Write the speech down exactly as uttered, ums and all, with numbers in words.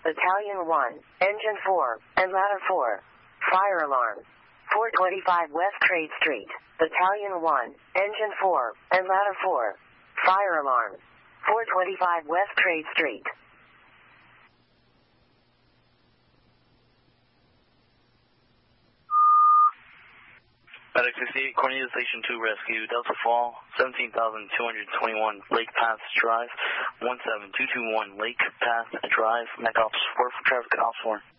Battalion one, Engine four, and Ladder four. Fire alarm. four twenty-five West Trade Street. Battalion one, Engine four, and Ladder four. Fire alarm. four twenty-five West Trade Street. Medic sixty-eight, Cornelius Station two Rescue, Delta Fall, seventeen thousand two hundred twenty-one Lake Path Drive, one seven two two one Lake Path Drive, Mac Ops four for traffic, Ops four.